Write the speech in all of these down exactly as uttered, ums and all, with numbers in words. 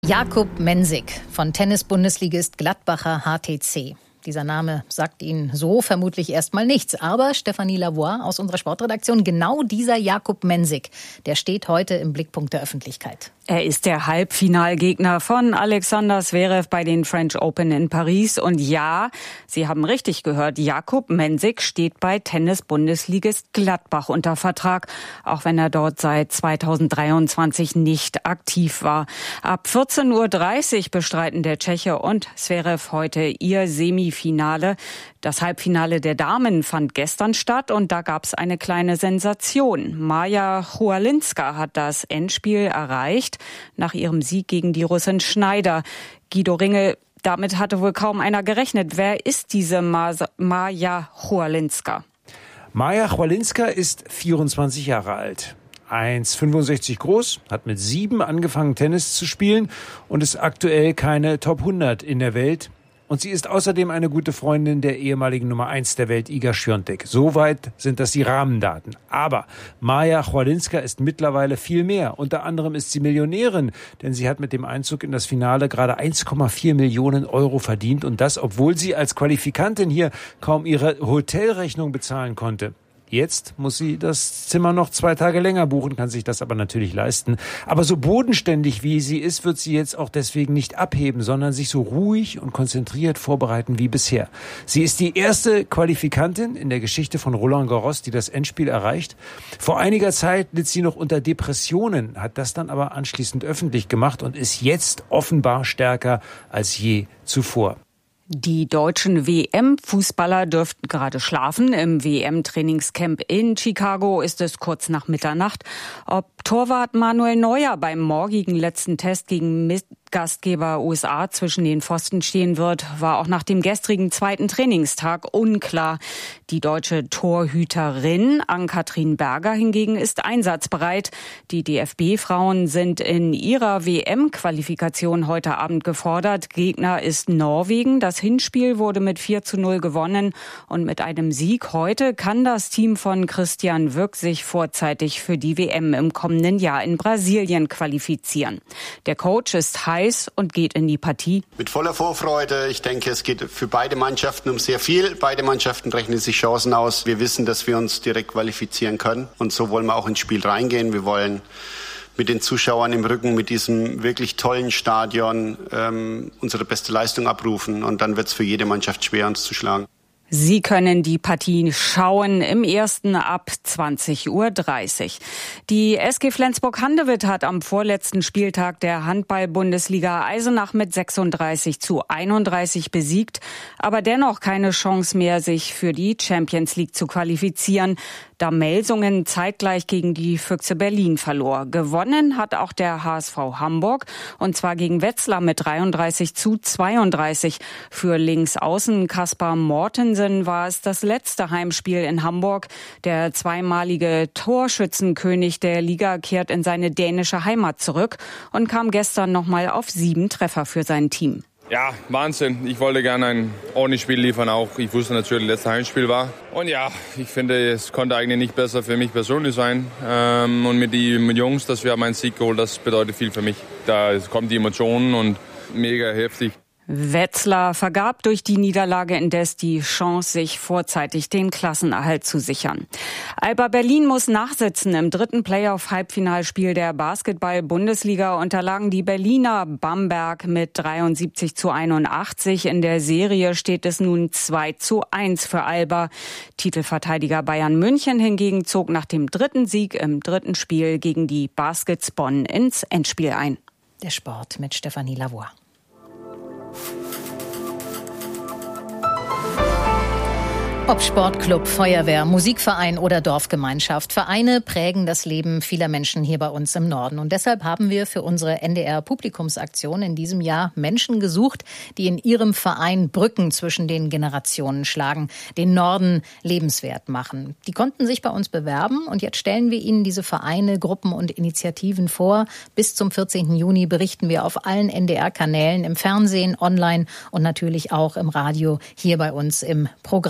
Jakub Mensik von Tennis-Bundesligist Gladbacher H T C. Dieser Name sagt Ihnen so vermutlich erstmal nichts. Aber Stefanie Lavoie aus unserer Sportredaktion, genau dieser Jakub Mensik, der steht heute im Blickpunkt der Öffentlichkeit. Er ist der Halbfinalgegner von Alexander Zverev bei den French Open in Paris. Und ja, Sie haben richtig gehört, Jakub Mensik steht bei Tennis-Bundesligist Gladbach unter Vertrag, auch wenn er dort seit zweitausenddreiundzwanzig nicht aktiv war. Ab vierzehn Uhr dreißig bestreiten der Tscheche und Zverev heute ihr Semifinale. Das Halbfinale der Damen fand gestern statt und da gab es eine kleine Sensation. Maja Chualinska hat das Endspiel erreicht nach ihrem Sieg gegen die Russin Schneider. Guido Ringel, damit hatte wohl kaum einer gerechnet. Wer ist diese Maja Chualinska? Maja Chualinska ist vierundzwanzig Jahre alt. eins Komma fünfundsechzig groß, hat mit sieben angefangen Tennis zu spielen und ist aktuell keine Top hundert in der Welt. Und sie ist außerdem eine gute Freundin der ehemaligen Nummer eins der Welt, Iga Świątek. Soweit sind das die Rahmendaten. Aber Maja Chualinska ist mittlerweile viel mehr. Unter anderem ist sie Millionärin, denn sie hat mit dem Einzug in das Finale gerade eins Komma vier Millionen Euro verdient. Und das, obwohl sie als Qualifikantin hier kaum ihre Hotelrechnung bezahlen konnte. Jetzt muss sie das Zimmer noch zwei Tage länger buchen, kann sich das aber natürlich leisten. Aber so bodenständig wie sie ist, wird sie jetzt auch deswegen nicht abheben, sondern sich so ruhig und konzentriert vorbereiten wie bisher. Sie ist die erste Qualifikantin in der Geschichte von Roland Garros, die das Endspiel erreicht. Vor einiger Zeit litt sie noch unter Depressionen, hat das dann aber anschließend öffentlich gemacht und ist jetzt offenbar stärker als je zuvor. Die deutschen W M-Fußballer dürften gerade schlafen. Im W M-Trainingscamp in Chicago ist es kurz nach Mitternacht. Ob Torwart Manuel Neuer beim morgigen letzten Test gegen Gastgeber U S A zwischen den Pfosten stehen wird, war auch nach dem gestrigen zweiten Trainingstag unklar. Die deutsche Torhüterin Ann-Kathrin Berger hingegen ist einsatzbereit. Die D F B-Frauen sind in ihrer W M-Qualifikation heute Abend gefordert. Gegner ist Norwegen. Das Hinspiel wurde mit vier zu null gewonnen. Und mit einem Sieg heute kann das Team von Christian Wück sich vorzeitig für die W M im kommenden Jahr in Brasilien qualifizieren. Der Coach ist heiß und geht in die Partie. Mit voller Vorfreude. Ich denke, es geht für beide Mannschaften um sehr viel. Beide Mannschaften rechnen sich Chancen aus. Wir wissen, dass wir uns direkt qualifizieren können. Und so wollen wir auch ins Spiel reingehen. Wir wollen mit den Zuschauern im Rücken, mit diesem wirklich tollen Stadion ähm, unsere beste Leistung abrufen. Und dann wird es für jede Mannschaft schwer, uns zu schlagen. Sie können die Partie schauen im ersten ab zwanzig Uhr dreißig. Die S G Flensburg-Handewitt hat am vorletzten Spieltag der Handball-Bundesliga Eisenach mit sechsunddreißig zu einunddreißig besiegt, aber dennoch keine Chance mehr, sich für die Champions League zu qualifizieren, da Melsungen zeitgleich gegen die Füchse Berlin verlor. Gewonnen hat auch der H S V Hamburg, und zwar gegen Wetzlar mit dreiunddreißig zu zweiunddreißig. Für Linksaußen Kaspar Mortensen war es das letzte Heimspiel in Hamburg. Der zweimalige Torschützenkönig der Liga kehrt in seine dänische Heimat zurück und kam gestern nochmal auf sieben Treffer für sein Team. Ja, Wahnsinn. Ich wollte gerne ein ordentliches Spiel liefern auch. Ich wusste natürlich, das letzte Heimspiel war. Und ja, ich finde, es konnte eigentlich nicht besser für mich persönlich sein. Ähm, und mit den mit Jungs, dass wir haben einen Sieg geholt, das bedeutet viel für mich. Da kommen die Emotionen und mega heftig. Wetzlar vergab durch die Niederlage indes die Chance, sich vorzeitig den Klassenerhalt zu sichern. Alba Berlin muss nachsitzen. Im dritten Playoff-Halbfinalspiel der Basketball-Bundesliga unterlagen die Berliner Bamberg mit dreiundsiebzig zu einundachtzig. In der Serie steht es nun zwei zu eins für Alba. Titelverteidiger Bayern München hingegen zog nach dem dritten Sieg im dritten Spiel gegen die Baskets Bonn ins Endspiel ein. Der Sport mit Stefanie Lavoie. Ob Sportclub, Feuerwehr, Musikverein oder Dorfgemeinschaft, Vereine prägen das Leben vieler Menschen hier bei uns im Norden. Und deshalb haben wir für unsere N D R-Publikumsaktion in diesem Jahr Menschen gesucht, die in ihrem Verein Brücken zwischen den Generationen schlagen, den Norden lebenswert machen. Die konnten sich bei uns bewerben und jetzt stellen wir Ihnen diese Vereine, Gruppen und Initiativen vor. Bis zum vierzehnten Juni berichten wir auf allen N D R-Kanälen, im Fernsehen, online und natürlich auch im Radio hier bei uns im Programm. Vereine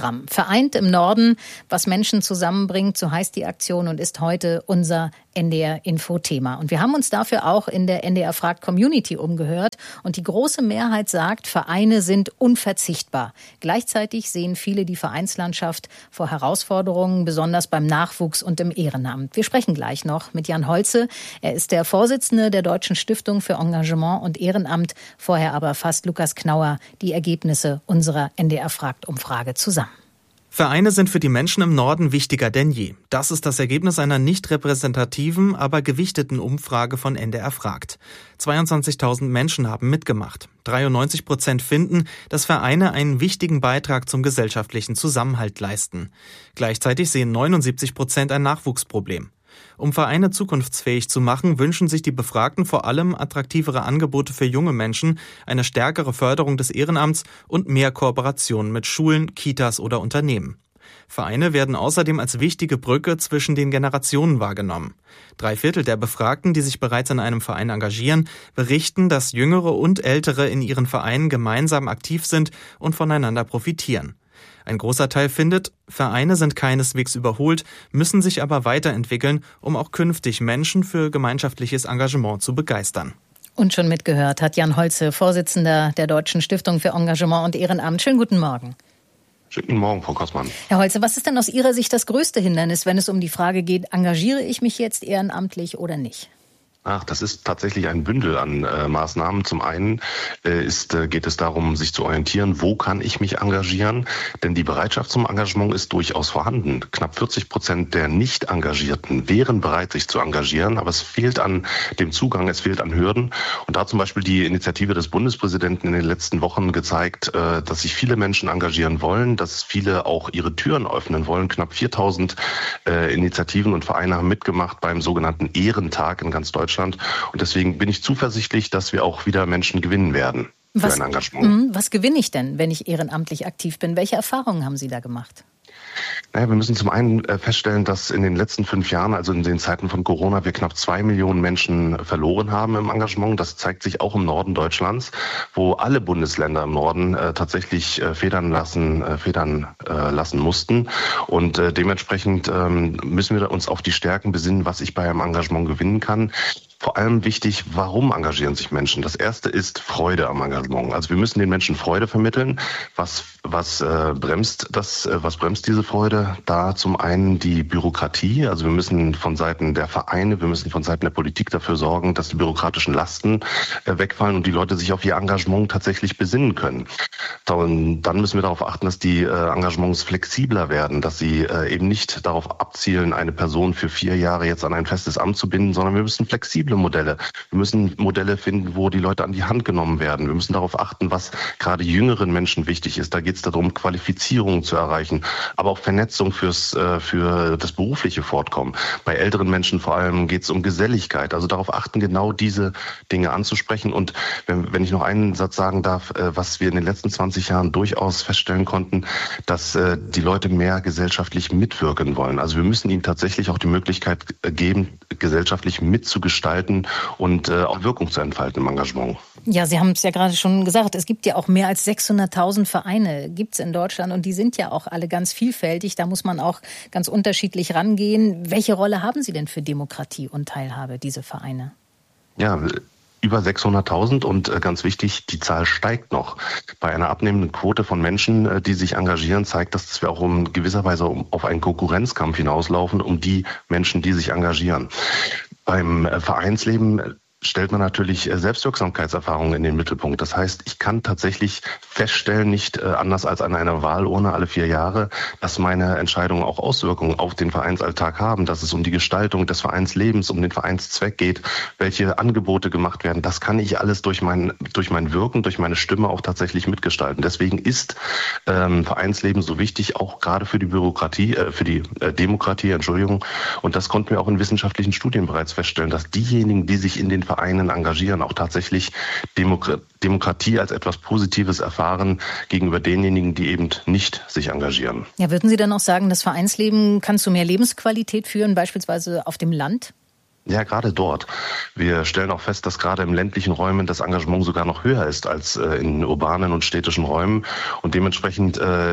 Vereint im Norden, was Menschen zusammenbringt, so heißt die Aktion und ist heute unser N D R-Info-Thema. Und wir haben uns dafür auch in der N D R Fragt Community umgehört. Und die große Mehrheit sagt, Vereine sind unverzichtbar. Gleichzeitig sehen viele die Vereinslandschaft vor Herausforderungen, besonders beim Nachwuchs und im Ehrenamt. Wir sprechen gleich noch mit Jan Holze. Er ist der Vorsitzende der Deutschen Stiftung für Engagement und Ehrenamt. Vorher aber fasst Lukas Knauer die Ergebnisse unserer N D R Fragt-Umfrage zusammen. Vereine sind für die Menschen im Norden wichtiger denn je. Das ist das Ergebnis einer nicht repräsentativen, aber gewichteten Umfrage von N D R Fragt. zweiundzwanzigtausend Menschen haben mitgemacht. dreiundneunzig Prozent finden, dass Vereine einen wichtigen Beitrag zum gesellschaftlichen Zusammenhalt leisten. Gleichzeitig sehen neunundsiebzig Prozent ein Nachwuchsproblem. Um Vereine zukunftsfähig zu machen, wünschen sich die Befragten vor allem attraktivere Angebote für junge Menschen, eine stärkere Förderung des Ehrenamts und mehr Kooperationen mit Schulen, Kitas oder Unternehmen. Vereine werden außerdem als wichtige Brücke zwischen den Generationen wahrgenommen. Drei Viertel der Befragten, die sich bereits in einem Verein engagieren, berichten, dass Jüngere und Ältere in ihren Vereinen gemeinsam aktiv sind und voneinander profitieren. Ein großer Teil findet, Vereine sind keineswegs überholt, müssen sich aber weiterentwickeln, um auch künftig Menschen für gemeinschaftliches Engagement zu begeistern. Und schon mitgehört hat Jan Holze, Vorsitzender der Deutschen Stiftung für Engagement und Ehrenamt. Schönen guten Morgen. Schönen guten Morgen, Frau Kossmann. Herr Holze, was ist denn aus Ihrer Sicht das größte Hindernis, wenn es um die Frage geht, engagiere ich mich jetzt ehrenamtlich oder nicht? Ach, das ist tatsächlich ein Bündel an äh, Maßnahmen. Zum einen äh, ist, äh, geht es darum, sich zu orientieren, wo kann ich mich engagieren? Denn die Bereitschaft zum Engagement ist durchaus vorhanden. Knapp vierzig Prozent der Nicht-Engagierten wären bereit, sich zu engagieren, aber es fehlt an dem Zugang, es fehlt an Hürden. Und da hat zum Beispiel die Initiative des Bundespräsidenten in den letzten Wochen gezeigt, äh, dass sich viele Menschen engagieren wollen, dass viele auch ihre Türen öffnen wollen. Knapp viertausend äh, Initiativen und Vereine haben mitgemacht beim sogenannten Ehrentag in ganz Deutschland. Und deswegen bin ich zuversichtlich, dass wir auch wieder Menschen gewinnen werden für was, ein Engagement. Was gewinne ich denn, wenn ich ehrenamtlich aktiv bin? Welche Erfahrungen haben Sie da gemacht? Naja, wir müssen zum einen feststellen, dass in den letzten fünf Jahren, also in den Zeiten von Corona, wir knapp zwei Millionen Menschen verloren haben im Engagement. Das zeigt sich auch im Norden Deutschlands, wo alle Bundesländer im Norden äh, tatsächlich äh, federn lassen, äh, federn äh, lassen mussten. Und äh, dementsprechend ähm, müssen wir uns auf die Stärken besinnen, was ich bei einem Engagement gewinnen kann. Vor allem wichtig, warum engagieren sich Menschen? Das erste ist Freude am Engagement. Also wir müssen den Menschen Freude vermitteln. Was, was äh, bremst das, äh, was bremst diese Freude? Da zum einen die Bürokratie. Also wir müssen von Seiten der Vereine, wir müssen von Seiten der Politik dafür sorgen, dass die bürokratischen Lasten äh, wegfallen und die Leute sich auf ihr Engagement tatsächlich besinnen können. Dann, dann müssen wir darauf achten, dass die äh, Engagements flexibler werden, dass sie äh, eben nicht darauf abzielen, eine Person für vier Jahre jetzt an ein festes Amt zu binden, sondern wir müssen flexibel Modelle. Wir müssen Modelle finden, wo die Leute an die Hand genommen werden. Wir müssen darauf achten, was gerade jüngeren Menschen wichtig ist. Da geht es darum, Qualifizierung zu erreichen, aber auch Vernetzung fürs, für das berufliche Fortkommen. Bei älteren Menschen vor allem geht es um Geselligkeit. Also darauf achten, genau diese Dinge anzusprechen. Und wenn, wenn ich noch einen Satz sagen darf, was wir in den letzten zwanzig Jahren durchaus feststellen konnten, dass die Leute mehr gesellschaftlich mitwirken wollen. Also wir müssen ihnen tatsächlich auch die Möglichkeit geben, gesellschaftlich mitzugestalten und äh, auch Wirkung zu entfalten im Engagement. Ja, Sie haben es ja gerade schon gesagt, es gibt ja auch mehr als sechshunderttausend Vereine, gibt es in Deutschland und die sind ja auch alle ganz vielfältig. Da muss man auch ganz unterschiedlich rangehen. Welche Rolle haben Sie denn für Demokratie und Teilhabe, diese Vereine? Ja, über sechshunderttausend und äh, ganz wichtig, die Zahl steigt noch. Bei einer abnehmenden Quote von Menschen, äh, die sich engagieren, zeigt das, dass wir auch in gewisser Weise um, auf einen Konkurrenzkampf hinauslaufen, um die Menschen, die sich engagieren. Beim Vereinsleben stellt man natürlich Selbstwirksamkeitserfahrungen in den Mittelpunkt. Das heißt, ich kann tatsächlich feststellen, nicht äh, anders als an einer Wahlurne alle vier Jahre, dass meine Entscheidungen auch Auswirkungen auf den Vereinsalltag haben, dass es um die Gestaltung des Vereinslebens, um den Vereinszweck geht, welche Angebote gemacht werden. Das kann ich alles durch mein, durch mein Wirken, durch meine Stimme auch tatsächlich mitgestalten. Deswegen ist ähm, Vereinsleben so wichtig, auch gerade für die Bürokratie, äh, für die äh, Demokratie, Entschuldigung. Und das konnten wir auch in wissenschaftlichen Studien bereits feststellen, dass diejenigen, die sich in den Vereinen engagieren, auch tatsächlich Demok- Demokratie als etwas Positives erfahren gegenüber denjenigen, die eben nicht sich engagieren. Ja, würden Sie dann auch sagen, das Vereinsleben kann zu mehr Lebensqualität führen, beispielsweise auf dem Land? Ja, gerade dort. Wir stellen auch fest, dass gerade im ländlichen Räumen das Engagement sogar noch höher ist als äh, in urbanen und städtischen Räumen. Und dementsprechend äh,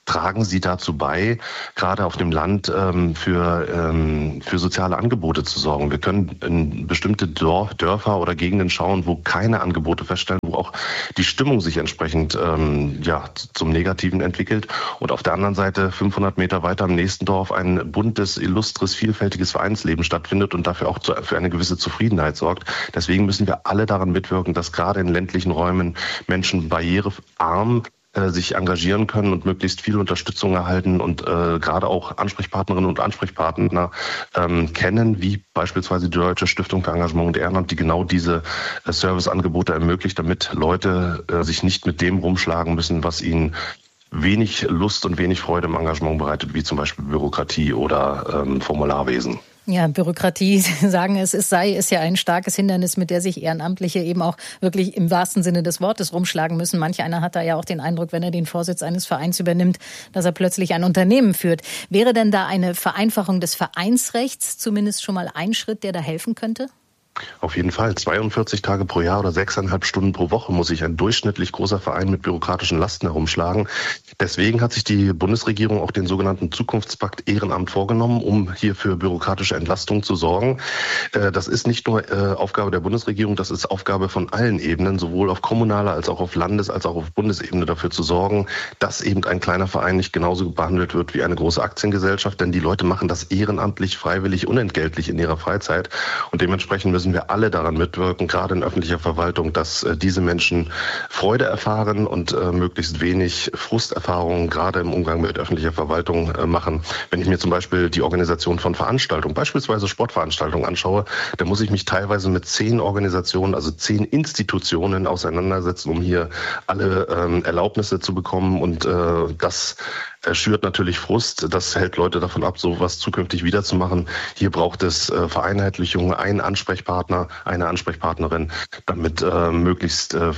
tragen sie dazu bei, gerade auf dem Land ähm, für, ähm, für soziale Angebote zu sorgen. Wir können in bestimmte Dorf, Dörfer oder Gegenden schauen, wo keine Angebote feststellen, wo auch die Stimmung sich entsprechend ähm, ja, zum Negativen entwickelt. Und auf der anderen Seite fünfhundert Meter weiter im nächsten Dorf ein buntes, illustres, vielfältiges Vereinsleben stattfindet und dafür auch zu, für eine gewisse Zufriedenheit sorgt. Deswegen müssen wir alle daran mitwirken, dass gerade in ländlichen Räumen Menschen barrierearm sich engagieren können und möglichst viel Unterstützung erhalten und äh, gerade auch Ansprechpartnerinnen und Ansprechpartner ähm, kennen, wie beispielsweise die Deutsche Stiftung für Engagement und Ehrenamt, die genau diese äh, Serviceangebote ermöglicht, damit Leute äh, sich nicht mit dem rumschlagen müssen, was ihnen wenig Lust und wenig Freude im Engagement bereitet, wie zum Beispiel Bürokratie oder ähm, Formularwesen. Ja, Bürokratie, Sie sagen es, es sei, ist ja ein starkes Hindernis, mit der sich Ehrenamtliche eben auch wirklich im wahrsten Sinne des Wortes rumschlagen müssen. Manch einer hat da ja auch den Eindruck, wenn er den Vorsitz eines Vereins übernimmt, dass er plötzlich ein Unternehmen führt. Wäre denn da eine Vereinfachung des Vereinsrechts zumindest schon mal ein Schritt, der da helfen könnte? Auf jeden Fall. zweiundvierzig Tage pro Jahr oder sechseinhalb Stunden pro Woche muss sich ein durchschnittlich großer Verein mit bürokratischen Lasten herumschlagen. Deswegen hat sich die Bundesregierung auch den sogenannten Zukunftspakt Ehrenamt vorgenommen, um hier für bürokratische Entlastung zu sorgen. Das ist nicht nur Aufgabe der Bundesregierung, das ist Aufgabe von allen Ebenen, sowohl auf kommunaler als auch auf Landes- als auch auf Bundesebene dafür zu sorgen, dass eben ein kleiner Verein nicht genauso behandelt wird wie eine große Aktiengesellschaft. Denn die Leute machen das ehrenamtlich, freiwillig, unentgeltlich in ihrer Freizeit. Und dementsprechend müssen wir alle daran mitwirken, gerade in öffentlicher Verwaltung, dass äh, diese Menschen Freude erfahren und äh, möglichst wenig Frusterfahrungen gerade im Umgang mit öffentlicher Verwaltung äh, machen. Wenn ich mir zum Beispiel die Organisation von Veranstaltungen, beispielsweise Sportveranstaltungen anschaue, dann muss ich mich teilweise mit zehn Organisationen, also zehn Institutionen auseinandersetzen, um hier alle ähm, Erlaubnisse zu bekommen, und äh, das Er schürt natürlich Frust. Das hält Leute davon ab, sowas zukünftig wiederzumachen. Hier braucht es äh, Vereinheitlichung, einen Ansprechpartner, eine Ansprechpartnerin, damit äh, möglichst äh,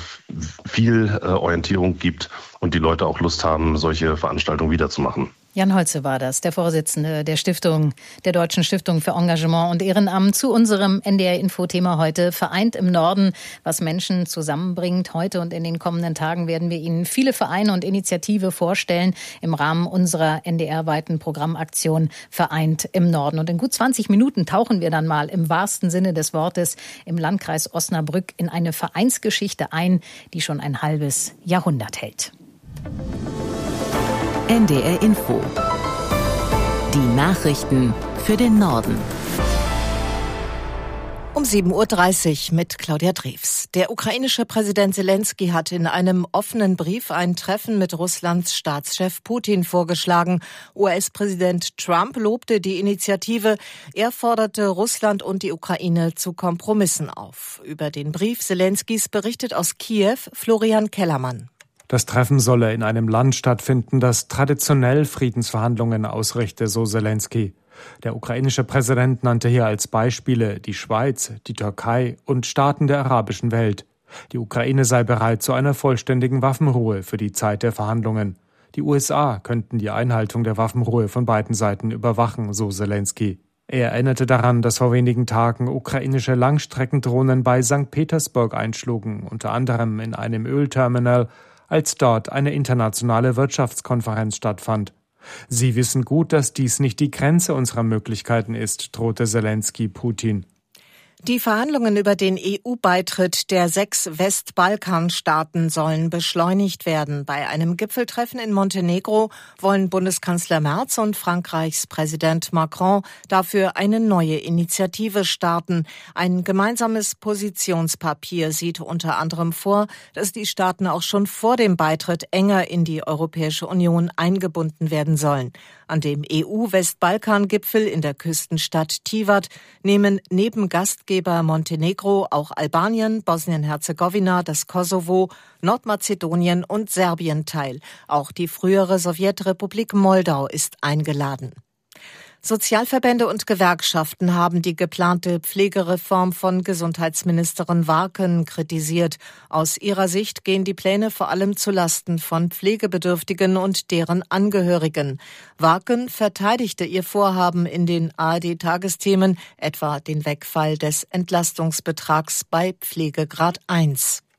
viel äh, Orientierung gibt und die Leute auch Lust haben, solche Veranstaltungen wiederzumachen. Jan Holze war das, der Vorsitzende der Stiftung, der Deutschen Stiftung für Engagement und Ehrenamt, zu unserem N D R-Info-Thema heute, vereint im Norden, was Menschen zusammenbringt. Heute und in den kommenden Tagen werden wir Ihnen viele Vereine und Initiative vorstellen im Rahmen unserer N D R-weiten Programmaktion Vereint im Norden. Und in gut zwanzig Minuten tauchen wir dann mal im wahrsten Sinne des Wortes im Landkreis Osnabrück in eine Vereinsgeschichte ein, die schon ein halbes Jahrhundert hält. N D R Info. Die Nachrichten für den Norden. Um sieben Uhr dreißig mit Claudia Drews. Der ukrainische Präsident Selenskyj hat in einem offenen Brief ein Treffen mit Russlands Staatschef Putin vorgeschlagen. U S-Präsident Trump lobte die Initiative. Er forderte Russland und die Ukraine zu Kompromissen auf. Über den Brief Selenskys berichtet aus Kiew Florian Kellermann. Das Treffen solle in einem Land stattfinden, das traditionell Friedensverhandlungen ausrichte, so Selenskyj. Der ukrainische Präsident nannte hier als Beispiele die Schweiz, die Türkei und Staaten der arabischen Welt. Die Ukraine sei bereit zu einer vollständigen Waffenruhe für die Zeit der Verhandlungen. Die U S A könnten die Einhaltung der Waffenruhe von beiden Seiten überwachen, so Selenskyj. Er erinnerte daran, dass vor wenigen Tagen ukrainische Langstreckendrohnen bei Sankt Petersburg einschlugen, unter anderem in einem Ölterminal, als dort eine internationale Wirtschaftskonferenz stattfand. Sie wissen gut, dass dies nicht die Grenze unserer Möglichkeiten ist, drohte Selenskyj Putin. Die Verhandlungen über den E U-Beitritt der sechs Westbalkanstaaten sollen beschleunigt werden. Bei einem Gipfeltreffen in Montenegro wollen Bundeskanzler Merz und Frankreichs Präsident Macron dafür eine neue Initiative starten. Ein gemeinsames Positionspapier sieht unter anderem vor, dass die Staaten auch schon vor dem Beitritt enger in die Europäische Union eingebunden werden sollen. An dem E U-Westbalkan-Gipfel in der Küstenstadt Tivat nehmen neben Gastgeber Montenegro auch Albanien, Bosnien-Herzegowina, das Kosovo, Nordmazedonien und Serbien teil. Auch die frühere Sowjetrepublik Moldau ist eingeladen. Sozialverbände und Gewerkschaften haben die geplante Pflegereform von Gesundheitsministerin Warken kritisiert. Aus ihrer Sicht gehen die Pläne vor allem zulasten von Pflegebedürftigen und deren Angehörigen. Warken verteidigte ihr Vorhaben in den A R D-Tagesthemen, etwa den Wegfall des Entlastungsbetrags bei Pflegegrad eins.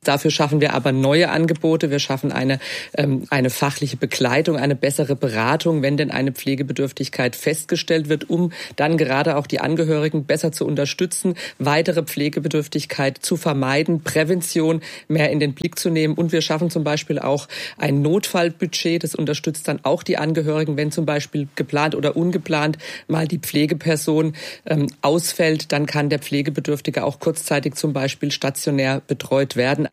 Dafür schaffen wir aber neue Angebote. Wir schaffen eine, ähm, eine fachliche Begleitung, eine bessere Beratung, wenn denn eine Pflegebedürftigkeit festgestellt wird, um dann gerade auch die Angehörigen besser zu unterstützen, weitere Pflegebedürftigkeit zu vermeiden, Prävention mehr in den Blick zu nehmen. Und wir schaffen zum Beispiel auch ein Notfallbudget. Das unterstützt dann auch die Angehörigen, wenn zum Beispiel geplant oder ungeplant mal die Pflegeperson ähm, ausfällt, dann kann der Pflegebedürftige auch kurzzeitig zum Beispiel stationär betreut werden.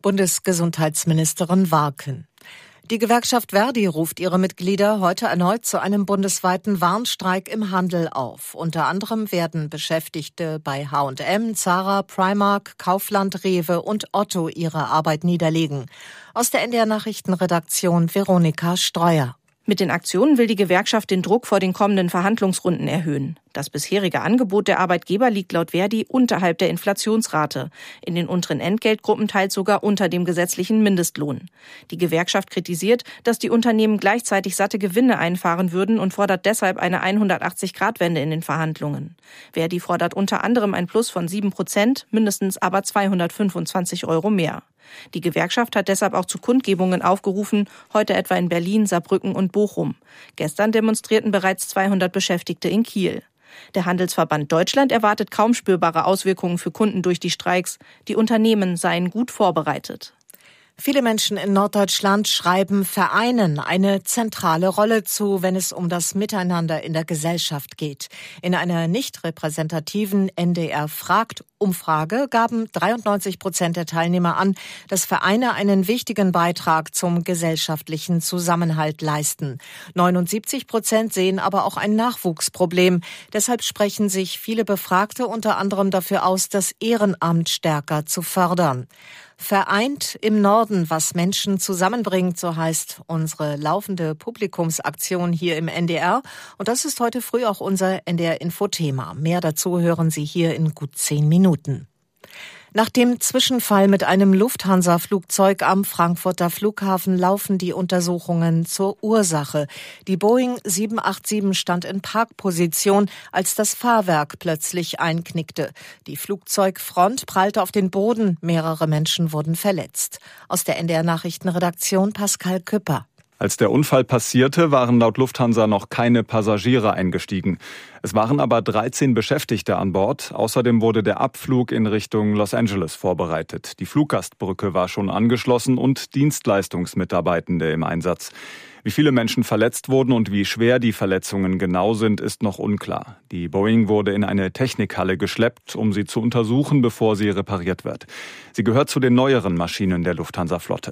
Bundesgesundheitsministerin Warken. Die Gewerkschaft Verdi ruft ihre Mitglieder heute erneut zu einem bundesweiten Warnstreik im Handel auf. Unter anderem werden Beschäftigte bei H und M, Zara, Primark, Kaufland, Rewe und Otto ihre Arbeit niederlegen. Aus der N D R-Nachrichtenredaktion Veronika Streuer. Mit den Aktionen will die Gewerkschaft den Druck vor den kommenden Verhandlungsrunden erhöhen. Das bisherige Angebot der Arbeitgeber liegt laut Verdi unterhalb der Inflationsrate. In den unteren Entgeltgruppen teils sogar unter dem gesetzlichen Mindestlohn. Die Gewerkschaft kritisiert, dass die Unternehmen gleichzeitig satte Gewinne einfahren würden und fordert deshalb eine hundertachtzig-Grad-Wende in den Verhandlungen. Verdi fordert unter anderem ein Plus von sieben Prozent, mindestens aber zweihundertfünfundzwanzig Euro mehr. Die Gewerkschaft hat deshalb auch zu Kundgebungen aufgerufen, heute etwa in Berlin, Saarbrücken und Bochum. Gestern demonstrierten bereits zweihundert Beschäftigte in Kiel. Der Handelsverband Deutschland erwartet kaum spürbare Auswirkungen für Kunden durch die Streiks. Die Unternehmen seien gut vorbereitet. Viele Menschen in Norddeutschland schreiben Vereinen eine zentrale Rolle zu, wenn es um das Miteinander in der Gesellschaft geht. In einer nicht repräsentativen N D R-Fragt-Umfrage gaben dreiundneunzig Prozent der Teilnehmer an, dass Vereine einen wichtigen Beitrag zum gesellschaftlichen Zusammenhalt leisten. neunundsiebzig Prozent sehen aber auch ein Nachwuchsproblem. Deshalb sprechen sich viele Befragte unter anderem dafür aus, das Ehrenamt stärker zu fördern. Vereint im Norden, was Menschen zusammenbringt, so heißt unsere laufende Publikumsaktion hier im N D R. Und das ist heute früh auch unser N D R-Info-Thema. Mehr dazu hören Sie hier in gut zehn Minuten. Nach dem Zwischenfall mit einem Lufthansa-Flugzeug am Frankfurter Flughafen laufen die Untersuchungen zur Ursache. Die Boeing sieben acht sieben stand in Parkposition, als das Fahrwerk plötzlich einknickte. Die Flugzeugfront prallte auf den Boden, mehrere Menschen wurden verletzt. Aus der N D R-Nachrichtenredaktion Pascal Küpper. Als der Unfall passierte, waren laut Lufthansa noch keine Passagiere eingestiegen. Es waren aber dreizehn Beschäftigte an Bord. Außerdem wurde der Abflug in Richtung Los Angeles vorbereitet. Die Fluggastbrücke war schon angeschlossen und Dienstleistungsmitarbeitende im Einsatz. Wie viele Menschen verletzt wurden und wie schwer die Verletzungen genau sind, ist noch unklar. Die Boeing wurde in eine Technikhalle geschleppt, um sie zu untersuchen, bevor sie repariert wird. Sie gehört zu den neueren Maschinen der Lufthansa-Flotte.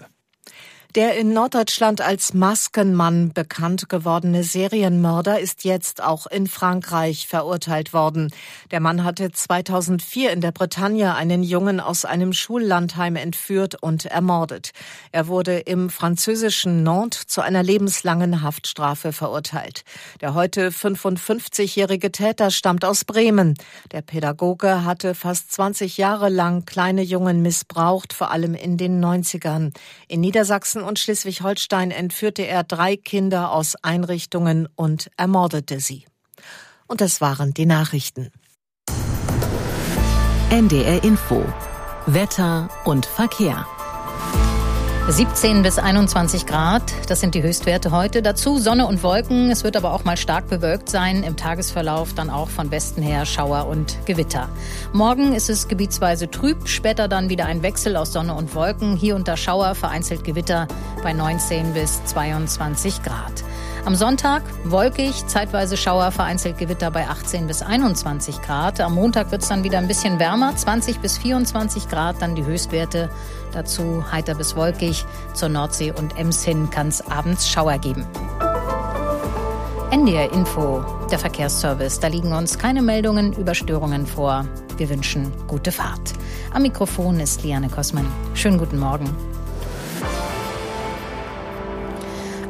Der in Norddeutschland als Maskenmann bekannt gewordene Serienmörder ist jetzt auch in Frankreich verurteilt worden. Der Mann hatte zweitausendvier in der Bretagne einen Jungen aus einem Schullandheim entführt und ermordet. Er wurde im französischen Nantes zu einer lebenslangen Haftstrafe verurteilt. Der heute fünfundfünfzigjährige Täter stammt aus Bremen. Der Pädagoge hatte fast zwanzig Jahre lang kleine Jungen missbraucht, vor allem in den neunzigern. In Niedersachsen und Schleswig-Holstein entführte er drei Kinder aus Einrichtungen und ermordete sie. Und das waren die Nachrichten. N D R Info. Wetter und Verkehr. siebzehn bis einundzwanzig Grad, das sind die Höchstwerte heute. Dazu Sonne und Wolken. Es wird aber auch mal stark bewölkt sein. Im Tagesverlauf dann auch von Westen her Schauer und Gewitter. Morgen ist es gebietsweise trüb, später dann wieder ein Wechsel aus Sonne und Wolken. Hier unter Schauer, vereinzelt Gewitter bei neunzehn bis zweiundzwanzig Grad. Am Sonntag wolkig, zeitweise Schauer, vereinzelt Gewitter bei achtzehn bis einundzwanzig Grad. Am Montag wird es dann wieder ein bisschen wärmer, zwanzig bis vierundzwanzig Grad, dann die Höchstwerte. Dazu heiter bis wolkig. Zur Nordsee und Ems hin kann es abends Schauer geben. N D R Info, der Verkehrsservice. Da liegen uns keine Meldungen über Störungen vor. Wir wünschen gute Fahrt. Am Mikrofon ist Liane Kossmann. Schönen guten Morgen.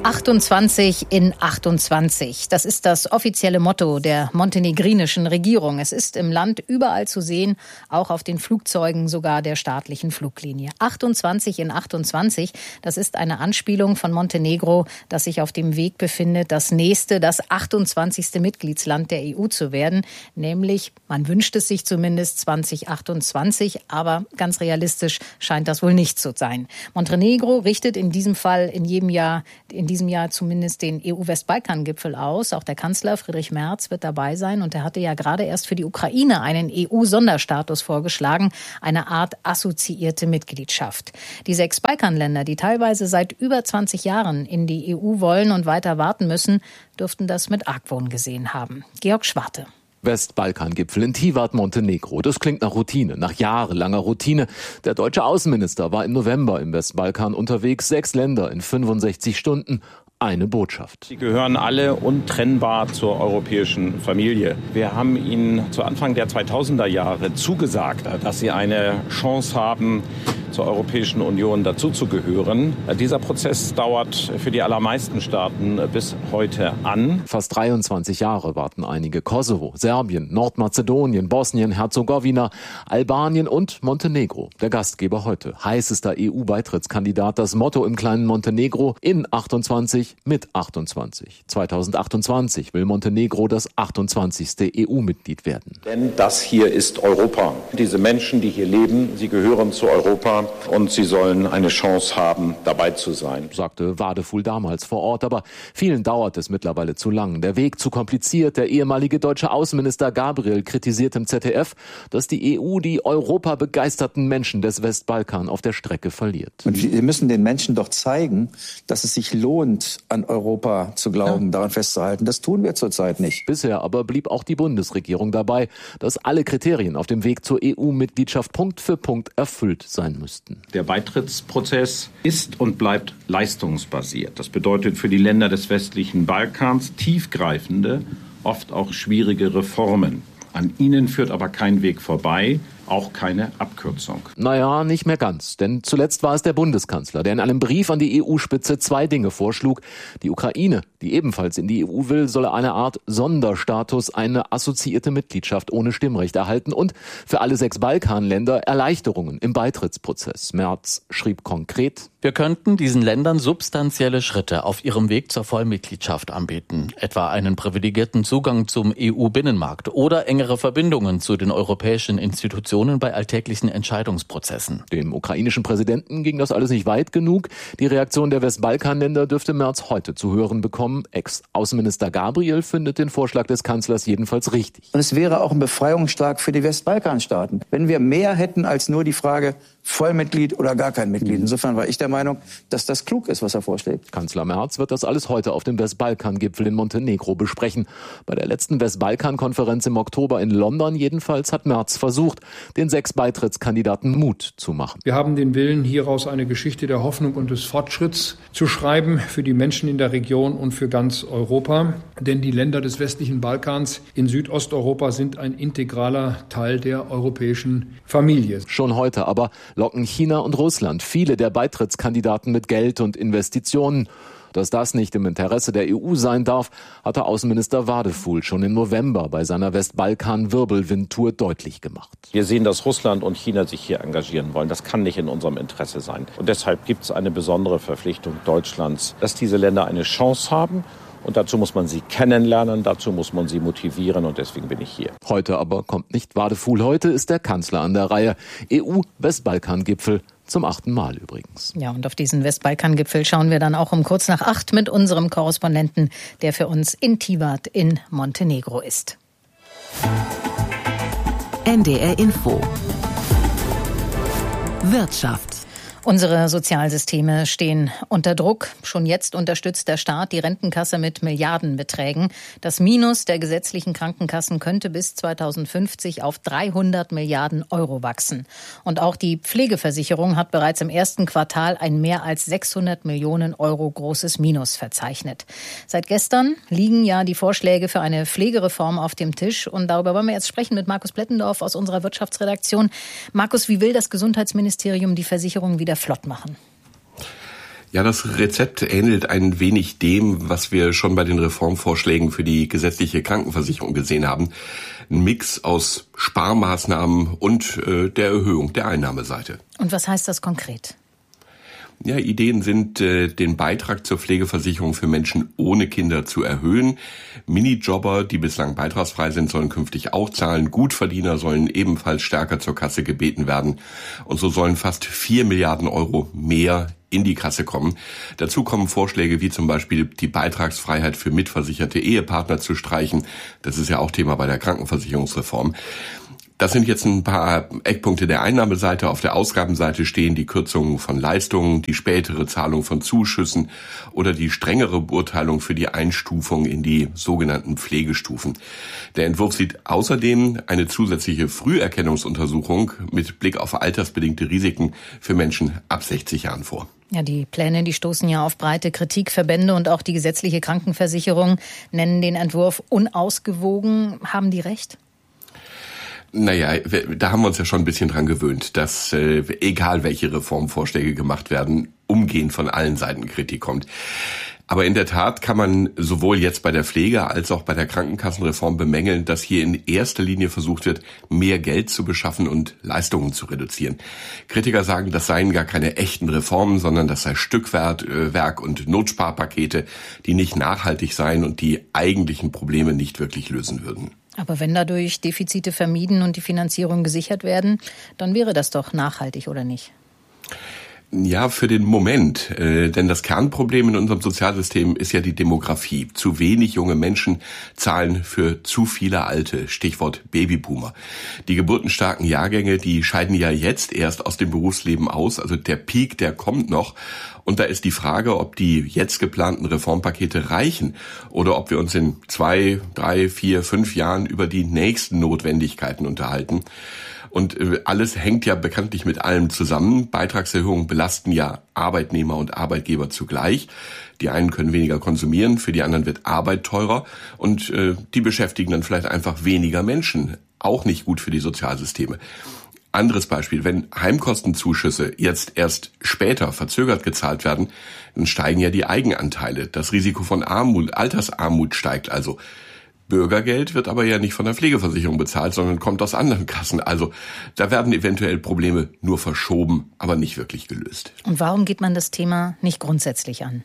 achtundzwanzig in achtundzwanzig. Das ist das offizielle Motto der montenegrinischen Regierung. Es ist im Land überall zu sehen, auch auf den Flugzeugen sogar der staatlichen Fluglinie. achtundzwanzig in achtundzwanzig, das ist eine Anspielung von Montenegro, das sich auf dem Weg befindet, das nächste, das achtundzwanzigste Mitgliedsland der E U zu werden. Nämlich, man wünscht es sich zumindest zwanzig achtundzwanzig, aber ganz realistisch scheint das wohl nicht zu sein. Montenegro richtet in diesem Fall in jedem Jahr, in diesem Jahr zumindest den E U-Westbalkan-Gipfel aus. Auch der Kanzler Friedrich Merz wird dabei sein und er hatte ja gerade erst für die Ukraine einen E U-Sonderstatus vorgeschlagen, eine Art assoziierte Mitgliedschaft. Die sechs Balkanländer, die teilweise seit über zwanzig Jahren in die E U wollen und weiter warten müssen, dürften das mit Argwohn gesehen haben. Georg Schwarte. Westbalkan-Gipfel in Tivat, Montenegro. Das klingt nach Routine, nach jahrelanger Routine. Der deutsche Außenminister war im November im Westbalkan unterwegs. Sechs Länder in fünfundsechzig Stunden. Eine Botschaft. Sie gehören alle untrennbar zur europäischen Familie. Wir haben ihnen zu Anfang der zweitausender Jahre zugesagt, dass sie eine Chance haben, zur Europäischen Union dazuzugehören. Dieser Prozess dauert für die allermeisten Staaten bis heute an. Fast dreiundzwanzig Jahre warten einige. Kosovo, Serbien, Nordmazedonien, Bosnien, Herzegowina, Albanien und Montenegro. Der Gastgeber heute. Heißester E U-Beitrittskandidat. Das Motto im kleinen Montenegro: in achtundzwanzig mit achtundzwanzig. zweitausendachtundzwanzig will Montenegro das achtundzwanzigste E U-Mitglied werden. Denn das hier ist Europa. Diese Menschen, die hier leben, sie gehören zu Europa. Und sie sollen eine Chance haben, dabei zu sein, sagte Wadefuhl damals vor Ort. Aber vielen dauert es mittlerweile zu lang. Der Weg zu kompliziert. Der ehemalige deutsche Außenminister Gabriel kritisiert im Z D F, dass die E U die europabegeisterten Menschen des Westbalkan auf der Strecke verliert. Und wir müssen den Menschen doch zeigen, dass es sich lohnt, an Europa zu glauben, ja. daran festzuhalten. Das tun wir zurzeit nicht. Bisher aber blieb auch die Bundesregierung dabei, dass alle Kriterien auf dem Weg zur E U-Mitgliedschaft Punkt für Punkt erfüllt sein müssen. Der Beitrittsprozess ist und bleibt leistungsbasiert. Das bedeutet für die Länder des westlichen Balkans tiefgreifende, oft auch schwierige Reformen. An ihnen führt aber kein Weg vorbei, auch keine Abkürzung. Naja, nicht mehr ganz. Denn zuletzt war es der Bundeskanzler, der in einem Brief an die E U-Spitze zwei Dinge vorschlug. Die Ukraine, die ebenfalls in die E U will, solle eine Art Sonderstatus, eine assoziierte Mitgliedschaft ohne Stimmrecht erhalten und für alle sechs Balkanländer Erleichterungen im Beitrittsprozess. Merz schrieb konkret: Wir könnten diesen Ländern substanzielle Schritte auf ihrem Weg zur Vollmitgliedschaft anbieten, etwa einen privilegierten Zugang zum E U-Binnenmarkt oder engere Verbindungen zu den europäischen Institutionen bei alltäglichen Entscheidungsprozessen. Dem ukrainischen Präsidenten ging das alles nicht weit genug. Die Reaktion der Westbalkanländer dürfte Merz heute zu hören bekommen. Ex-Außenminister Gabriel findet den Vorschlag des Kanzlers jedenfalls richtig. Und es wäre auch ein Befreiungsschlag für die Westbalkanstaaten, wenn wir mehr hätten als nur die Frage Vollmitglied oder gar kein Mitglied. Insofern war ich der Meinung, dass das klug ist, was er vorschlägt. Kanzler Merz wird das alles heute auf dem Westbalkan-Gipfel in Montenegro besprechen. Bei der letzten Westbalkan-Konferenz im Oktober in London jedenfalls hat Merz versucht, den sechs Beitrittskandidaten Mut zu machen. Wir haben den Willen, hieraus eine Geschichte der Hoffnung und des Fortschritts zu schreiben für die Menschen in der Region und für ganz Europa. Denn die Länder des westlichen Balkans in Südosteuropa sind ein integraler Teil der europäischen Familie. Schon heute aber locken China und Russland viele der Beitrittskandidaten mit Geld und Investitionen. Dass das nicht im Interesse der E U sein darf, hatte Außenminister Wadefuhl schon im November bei seiner Westbalkan-Wirbelwind-Tour deutlich gemacht. Wir sehen, dass Russland und China sich hier engagieren wollen. Das kann nicht in unserem Interesse sein. Und deshalb gibt es eine besondere Verpflichtung Deutschlands, dass diese Länder eine Chance haben. Und dazu muss man sie kennenlernen, dazu muss man sie motivieren und deswegen bin ich hier. Heute aber kommt nicht Wadefuhl, heute ist der Kanzler an der Reihe. E U-Westbalkan-Gipfel. Zum achten Mal übrigens. Ja, und auf diesen Westbalkan-Gipfel schauen wir dann auch um kurz nach acht mit unserem Korrespondenten, der für uns in Tivat in Montenegro ist. N D R Info. Wirtschaft. Unsere Sozialsysteme stehen unter Druck. Schon jetzt unterstützt der Staat die Rentenkasse mit Milliardenbeträgen. Das Minus der gesetzlichen Krankenkassen könnte bis zweitausendfünfzig auf dreihundert Milliarden Euro wachsen. Und auch die Pflegeversicherung hat bereits im ersten Quartal ein mehr als sechshundert Millionen Euro großes Minus verzeichnet. Seit gestern liegen ja die Vorschläge für eine Pflegereform auf dem Tisch. Und darüber wollen wir jetzt sprechen mit Markus Plettendorf aus unserer Wirtschaftsredaktion. Markus, wie will das Gesundheitsministerium die Versicherung wieder flott machen? Ja, das Rezept ähnelt ein wenig dem, was wir schon bei den Reformvorschlägen für die gesetzliche Krankenversicherung gesehen haben. Ein Mix aus Sparmaßnahmen und äh, der Erhöhung der Einnahmeseite. Und was heißt das konkret? Ja, Ideen sind, äh, den Beitrag zur Pflegeversicherung für Menschen ohne Kinder zu erhöhen. Minijobber, die bislang beitragsfrei sind, sollen künftig auch zahlen. Gutverdiener sollen ebenfalls stärker zur Kasse gebeten werden. Und so sollen fast vier Milliarden Euro mehr in die Kasse kommen. Dazu kommen Vorschläge wie zum Beispiel die Beitragsfreiheit für mitversicherte Ehepartner zu streichen. Das ist ja auch Thema bei der Krankenversicherungsreform. Das sind jetzt ein paar Eckpunkte der Einnahmeseite. Auf der Ausgabenseite stehen die Kürzungen von Leistungen, die spätere Zahlung von Zuschüssen oder die strengere Beurteilung für die Einstufung in die sogenannten Pflegestufen. Der Entwurf sieht außerdem eine zusätzliche Früherkennungsuntersuchung mit Blick auf altersbedingte Risiken für Menschen ab sechzig Jahren vor. Ja, die Pläne, die stoßen ja auf breite Kritik. Verbände und auch die gesetzliche Krankenversicherung nennen den Entwurf unausgewogen. Haben die recht? Naja, da haben wir uns ja schon ein bisschen dran gewöhnt, dass äh, egal welche Reformvorschläge gemacht werden, umgehend von allen Seiten Kritik kommt. Aber in der Tat kann man sowohl jetzt bei der Pflege als auch bei der Krankenkassenreform bemängeln, dass hier in erster Linie versucht wird, mehr Geld zu beschaffen und Leistungen zu reduzieren. Kritiker sagen, das seien gar keine echten Reformen, sondern das sei Stückwerk und Notsparpakete, die nicht nachhaltig seien und die eigentlichen Probleme nicht wirklich lösen würden. Aber wenn dadurch Defizite vermieden und die Finanzierung gesichert werden, dann wäre das doch nachhaltig, oder nicht? Ja, für den Moment. Äh, denn das Kernproblem in unserem Sozialsystem ist ja die Demografie. Zu wenig junge Menschen zahlen für zu viele Alte. Stichwort Babyboomer. Die geburtenstarken Jahrgänge, die scheiden ja jetzt erst aus dem Berufsleben aus. Also der Peak, der kommt noch. Und da ist die Frage, ob die jetzt geplanten Reformpakete reichen oder ob wir uns in zwei, drei, vier, fünf Jahren über die nächsten Notwendigkeiten unterhalten. Und alles hängt ja bekanntlich mit allem zusammen. Beitragserhöhungen belasten ja Arbeitnehmer und Arbeitgeber zugleich. Die einen können weniger konsumieren, für die anderen wird Arbeit teurer und äh, die beschäftigen dann vielleicht einfach weniger Menschen. Auch nicht gut für die Sozialsysteme. Anderes Beispiel, wenn Heimkostenzuschüsse jetzt erst später verzögert gezahlt werden, dann steigen ja die Eigenanteile. Das Risiko von Armut, Altersarmut steigt also. Bürgergeld wird aber ja nicht von der Pflegeversicherung bezahlt, sondern kommt aus anderen Kassen. Also da werden eventuell Probleme nur verschoben, aber nicht wirklich gelöst. Und warum geht man das Thema nicht grundsätzlich an?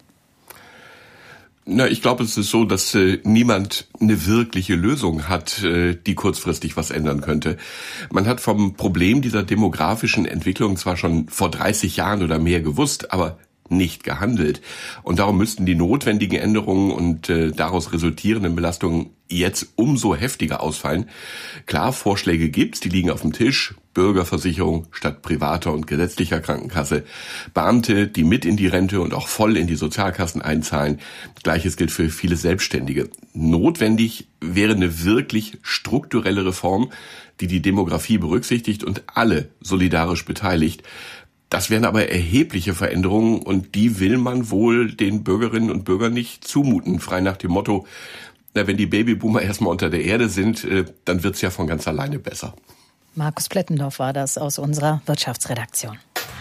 Na, ich glaube, es ist so, dass äh, niemand eine wirkliche Lösung hat, äh, die kurzfristig was ändern könnte. Man hat vom Problem dieser demografischen Entwicklung zwar schon vor dreißig Jahren oder mehr gewusst, aber nicht gehandelt. Und darum müssten die notwendigen Änderungen und äh, daraus resultierenden Belastungen jetzt umso heftiger ausfallen. Klar, Vorschläge gibt's, die liegen auf dem Tisch. Bürgerversicherung statt privater und gesetzlicher Krankenkasse. Beamte, die mit in die Rente und auch voll in die Sozialkassen einzahlen. Gleiches gilt für viele Selbstständige. Notwendig wäre eine wirklich strukturelle Reform, die die Demografie berücksichtigt und alle solidarisch beteiligt. Das wären aber erhebliche Veränderungen und die will man wohl den Bürgerinnen und Bürgern nicht zumuten. Frei nach dem Motto, na, wenn die Babyboomer erstmal unter der Erde sind, dann wird's ja von ganz alleine besser. Markus Plettendorf war das aus unserer Wirtschaftsredaktion.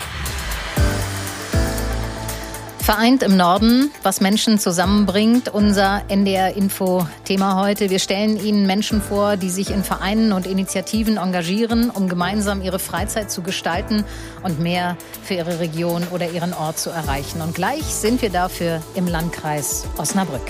Vereint im Norden, was Menschen zusammenbringt, unser N D R-Info-Thema heute. Wir stellen Ihnen Menschen vor, die sich in Vereinen und Initiativen engagieren, um gemeinsam ihre Freizeit zu gestalten und mehr für ihre Region oder ihren Ort zu erreichen. Und gleich sind wir dafür im Landkreis Osnabrück.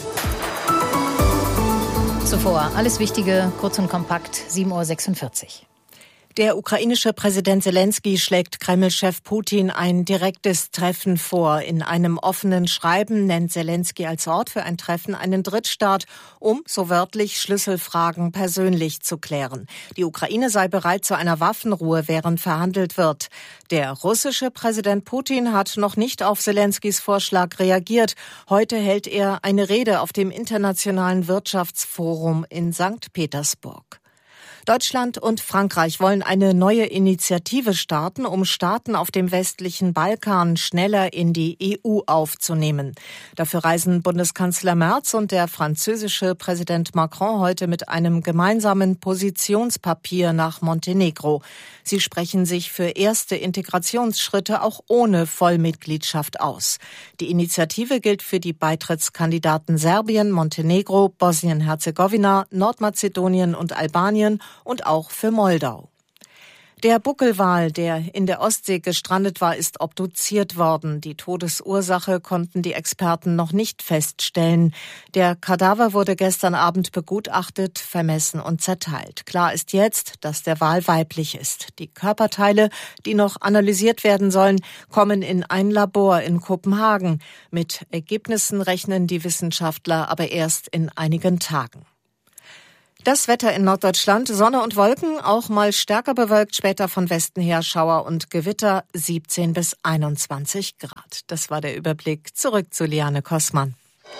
Zuvor alles Wichtige, kurz und kompakt, sieben Uhr sechsundvierzig. Der ukrainische Präsident Selenskyj schlägt Kreml-Chef Putin ein direktes Treffen vor. In einem offenen Schreiben nennt Selenskyj als Ort für ein Treffen einen Drittstaat, um, so wörtlich, Schlüsselfragen persönlich zu klären. Die Ukraine sei bereit zu einer Waffenruhe, während verhandelt wird. Der russische Präsident Putin hat noch nicht auf Selenskyjs Vorschlag reagiert. Heute hält er eine Rede auf dem Internationalen Wirtschaftsforum in Sankt Petersburg. Deutschland und Frankreich wollen eine neue Initiative starten, um Staaten auf dem westlichen Balkan schneller in die E U aufzunehmen. Dafür reisen Bundeskanzler Merz und der französische Präsident Macron heute mit einem gemeinsamen Positionspapier nach Montenegro. Sie sprechen sich für erste Integrationsschritte auch ohne Vollmitgliedschaft aus. Die Initiative gilt für die Beitrittskandidaten Serbien, Montenegro, Bosnien-Herzegowina, Nordmazedonien und Albanien und auch für Moldau. Der Buckelwal, der in der Ostsee gestrandet war, ist obduziert worden. Die Todesursache konnten die Experten noch nicht feststellen. Der Kadaver wurde gestern Abend begutachtet, vermessen und zerteilt. Klar ist jetzt, dass der Wal weiblich ist. Die Körperteile, die noch analysiert werden sollen, kommen in ein Labor in Kopenhagen. Mit Ergebnissen rechnen die Wissenschaftler aber erst in einigen Tagen. Das Wetter in Norddeutschland, Sonne und Wolken, auch mal stärker bewölkt, später von Westen her Schauer und Gewitter, siebzehn bis einundzwanzig Grad. Das war der Überblick. Zurück zu Liane Kossmann.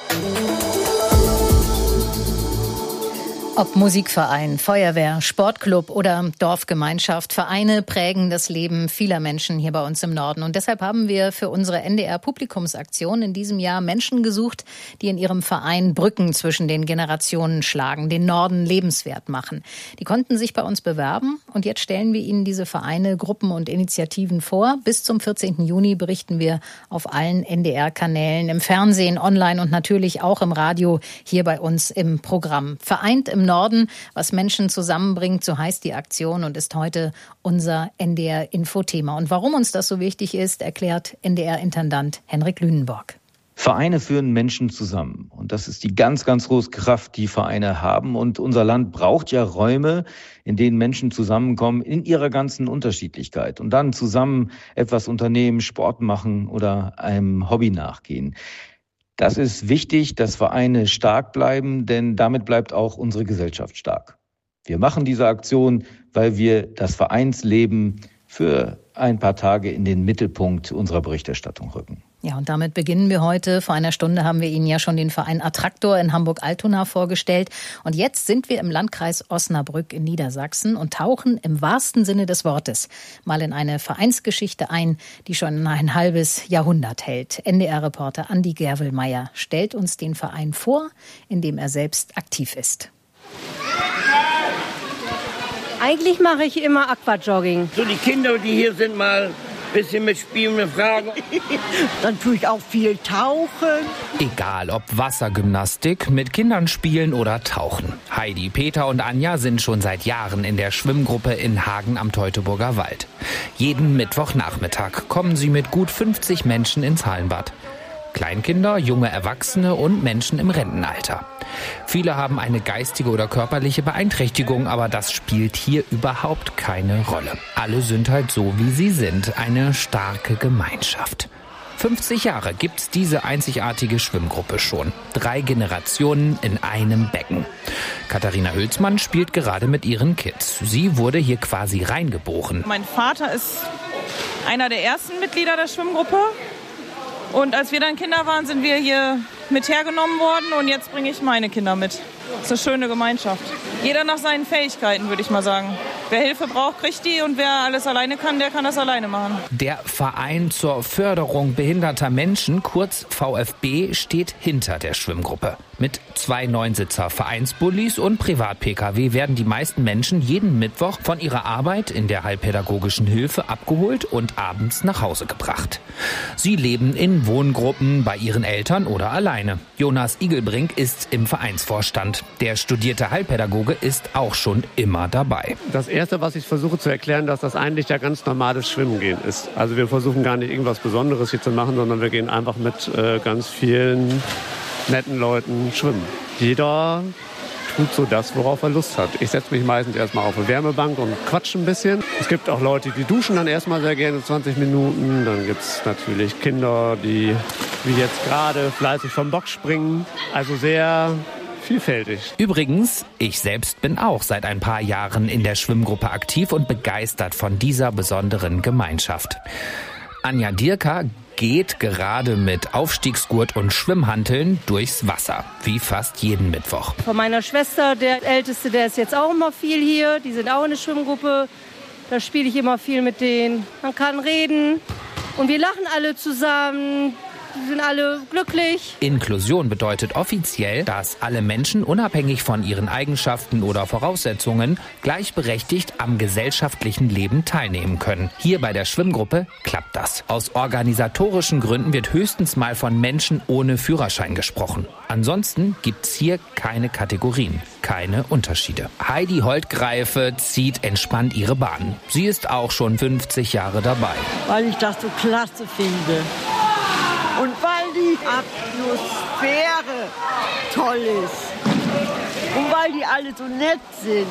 Ob Musikverein, Feuerwehr, Sportclub oder Dorfgemeinschaft, Vereine prägen das Leben vieler Menschen hier bei uns im Norden. Und deshalb haben wir für unsere N D R-Publikumsaktion in diesem Jahr Menschen gesucht, die in ihrem Verein Brücken zwischen den Generationen schlagen, den Norden lebenswert machen. Die konnten sich bei uns bewerben und jetzt stellen wir Ihnen diese Vereine, Gruppen und Initiativen vor. Bis zum vierzehnten Juni berichten wir auf allen N D R-Kanälen, im Fernsehen, online und natürlich auch im Radio hier bei uns im Programm. Vereint im Norden, was Menschen zusammenbringt, so heißt die Aktion und ist heute unser N D R-Infothema. Und warum uns das so wichtig ist, erklärt N D R-Intendant Henrik Lünenborg. Vereine führen Menschen zusammen. Und das ist die ganz, ganz große Kraft, die Vereine haben. Und unser Land braucht ja Räume, in denen Menschen zusammenkommen in ihrer ganzen Unterschiedlichkeit und dann zusammen etwas unternehmen, Sport machen oder einem Hobby nachgehen. Das ist wichtig, dass Vereine stark bleiben, denn damit bleibt auch unsere Gesellschaft stark. Wir machen diese Aktion, weil wir das Vereinsleben für ein paar Tage in den Mittelpunkt unserer Berichterstattung rücken. Ja, und damit beginnen wir heute. Vor einer Stunde haben wir Ihnen ja schon den Verein Attraktor in Hamburg-Altona vorgestellt. Und jetzt sind wir im Landkreis Osnabrück in Niedersachsen und tauchen im wahrsten Sinne des Wortes mal in eine Vereinsgeschichte ein, die schon ein halbes Jahrhundert hält. N D R-Reporter Andi Gerwelmeier stellt uns den Verein vor, in dem er selbst aktiv ist. Eigentlich mache ich immer Aquajogging. So die Kinder, die hier sind, mal bisschen mitspielen und fragen. Dann tue ich auch viel tauchen. Egal ob Wassergymnastik, mit Kindern spielen oder tauchen. Heidi, Peter und Anja sind schon seit Jahren in der Schwimmgruppe in Hagen am Teutoburger Wald. Jeden Mittwochnachmittag kommen sie mit gut fünfzig Menschen ins Hallenbad. Kleinkinder, junge Erwachsene und Menschen im Rentenalter. Viele haben eine geistige oder körperliche Beeinträchtigung, aber das spielt hier überhaupt keine Rolle. Alle sind halt so, wie sie sind. Eine starke Gemeinschaft. fünfzig Jahre gibt's diese einzigartige Schwimmgruppe schon. Drei Generationen in einem Becken. Katharina Hülsmann spielt gerade mit ihren Kids. Sie wurde hier quasi reingeboren. Mein Vater ist einer der ersten Mitglieder der Schwimmgruppe. Und als wir dann Kinder waren, sind wir hier mit hergenommen worden und jetzt bringe ich meine Kinder mit. Das ist eine schöne Gemeinschaft. Jeder nach seinen Fähigkeiten, würde ich mal sagen. Wer Hilfe braucht, kriegt die und wer alles alleine kann, der kann das alleine machen. Der Verein zur Förderung behinderter Menschen, kurz V F B, steht hinter der Schwimmgruppe. Mit zwei Neunsitzer Vereinsbullis und Privat-P K W werden die meisten Menschen jeden Mittwoch von ihrer Arbeit in der heilpädagogischen Hilfe abgeholt und abends nach Hause gebracht. Sie leben in Wohngruppen bei ihren Eltern oder alleine. Jonas Igelbrink ist im Vereinsvorstand. Der studierte Heilpädagoge ist auch schon immer dabei. Das Erste, was ich versuche zu erklären, dass das eigentlich ja ganz normales Schwimmen gehen ist. Also wir versuchen gar nicht irgendwas Besonderes hier zu machen, sondern wir gehen einfach mit äh, ganz vielen netten Leuten schwimmen. Jeder tut so das, worauf er Lust hat. Ich setze mich meistens erstmal auf eine Wärmebank und quatsche ein bisschen. Es gibt auch Leute, die duschen dann erstmal sehr gerne zwanzig Minuten. Dann gibt es natürlich Kinder, die wie jetzt gerade fleißig vom Bock springen. Also sehr vielfältig. Übrigens, ich selbst bin auch seit ein paar Jahren in der Schwimmgruppe aktiv und begeistert von dieser besonderen Gemeinschaft. Anja Dierka geht gerade mit Aufstiegsgurt und Schwimmhanteln durchs Wasser, wie fast jeden Mittwoch. Von meiner Schwester, der Älteste, der ist jetzt auch immer viel hier. Die sind auch in der Schwimmgruppe. Da spiele ich immer viel mit denen. Man kann reden und wir lachen alle zusammen. Die sind alle glücklich. Inklusion bedeutet offiziell, dass alle Menschen unabhängig von ihren Eigenschaften oder Voraussetzungen gleichberechtigt am gesellschaftlichen Leben teilnehmen können. Hier bei der Schwimmgruppe klappt das. Aus organisatorischen Gründen wird höchstens mal von Menschen ohne Führerschein gesprochen. Ansonsten gibt's hier keine Kategorien, keine Unterschiede. Heidi Holtgreife zieht entspannt ihre Bahn. Sie ist auch schon fünfzig Jahre dabei. Weil ich das so klasse finde. Und weil die Atmosphäre toll ist. Und weil die alle so nett sind.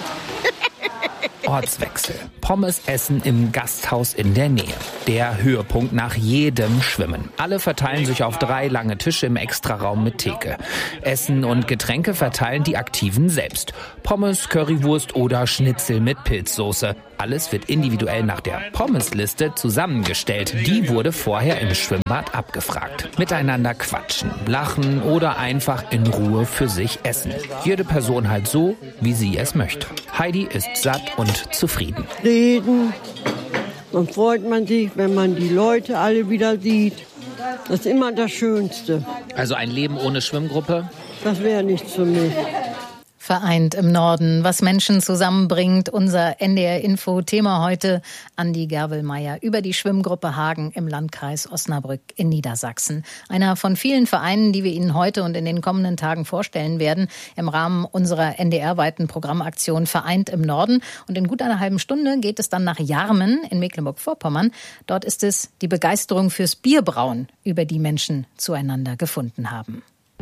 Ortswechsel. Pommes essen im Gasthaus in der Nähe. Der Höhepunkt nach jedem Schwimmen. Alle verteilen sich auf drei lange Tische im Extraraum mit Theke. Essen und Getränke verteilen die Aktiven selbst. Pommes, Currywurst oder Schnitzel mit Pilzsoße. Alles wird individuell nach der Pommesliste zusammengestellt. Die wurde vorher im Schwimmbad abgefragt. Miteinander quatschen, lachen oder einfach in Ruhe für sich essen. Jede Person halt so, wie sie es möchte. Heidi ist satt und zufrieden. Reden, dann freut man sich, wenn man die Leute alle wieder sieht. Das ist immer das Schönste. Also ein Leben ohne Schwimmgruppe? Das wäre nichts für mich. Vereint im Norden, was Menschen zusammenbringt. Unser N D R-Info-Thema heute. Andi Gerwelmeier über die Schwimmgruppe Hagen im Landkreis Osnabrück in Niedersachsen. Einer von vielen Vereinen, die wir Ihnen heute und in den kommenden Tagen vorstellen werden, im Rahmen unserer N D R-weiten Programmaktion Vereint im Norden. Und in gut einer halben Stunde geht es dann nach Jarmen in Mecklenburg-Vorpommern. Dort ist es die Begeisterung fürs Bierbrauen, über die Menschen zueinander gefunden haben.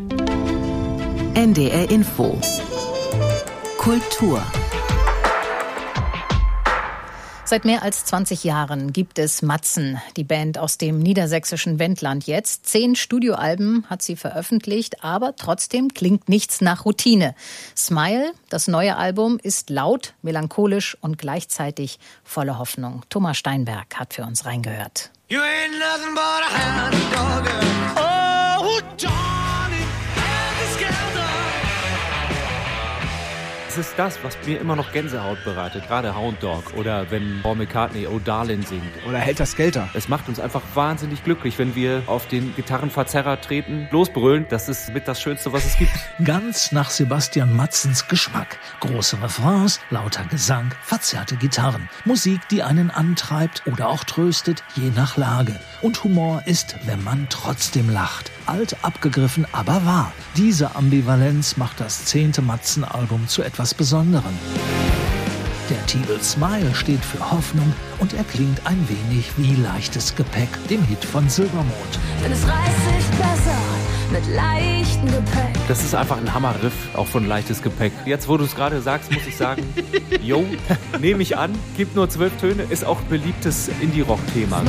N D R-Info Kultur. Seit mehr als zwanzig Jahren gibt es Matzen, die Band aus dem niedersächsischen Wendland jetzt. Zehn Studioalben hat sie veröffentlicht, aber trotzdem klingt nichts nach Routine. Smile, das neue Album, ist laut, melancholisch und gleichzeitig voller Hoffnung. Thomas Steinberg hat für uns reingehört. You ain't nothing but a hound dog. Oh, Johnny, es ist das, was mir immer noch Gänsehaut bereitet, gerade Hound Dog oder wenn Paul McCartney Oh Darling singt. Oder Helter Skelter. Es macht uns einfach wahnsinnig glücklich, wenn wir auf den Gitarrenverzerrer treten, losbrüllen. Das ist mit das Schönste, was es gibt. Ganz nach Sebastian Matzens Geschmack. Große Refrains, lauter Gesang, verzerrte Gitarren. Musik, die einen antreibt oder auch tröstet, je nach Lage. Und Humor ist, wenn man trotzdem lacht. Alt, abgegriffen, aber wahr. Diese Ambivalenz macht das zehnte Matzen-Album zu etwas Besonderem. Der Titel Smile steht für Hoffnung und er klingt ein wenig wie Leichtes Gepäck, dem Hit von Silbermond. Denn es reißt sich besser mit leichtem Gepäck. Das ist einfach ein Hammerriff, auch von Leichtes Gepäck. Jetzt, wo du es gerade sagst, muss ich sagen, yo, nehme ich an, gibt nur zwölf Töne, ist auch beliebtes Indie-Rock-Thema.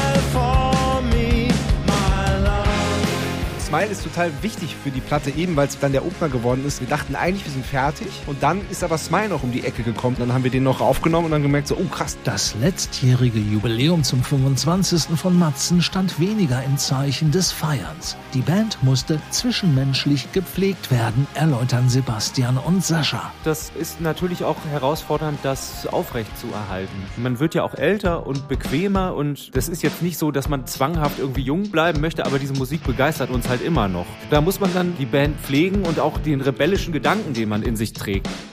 Smile ist total wichtig für die Platte, eben weil es dann der Opener geworden ist. Wir dachten eigentlich, wir sind fertig. Und dann ist aber Smile noch um die Ecke gekommen. Dann haben wir den noch aufgenommen und dann gemerkt, so, oh krass. Das letztjährige Jubiläum zum fünfundzwanzigsten von Matzen stand weniger im Zeichen des Feierns. Die Band musste zwischenmenschlich gepflegt werden, erläutern Sebastian und Sascha. Das ist natürlich auch herausfordernd, das aufrecht zu erhalten. Man wird ja auch älter und bequemer und das ist jetzt nicht so, dass man zwanghaft irgendwie jung bleiben möchte, aber diese Musik begeistert uns halt immer noch. Da muss man dann die Band pflegen und auch den rebellischen Gedanken, den man in sich trägt,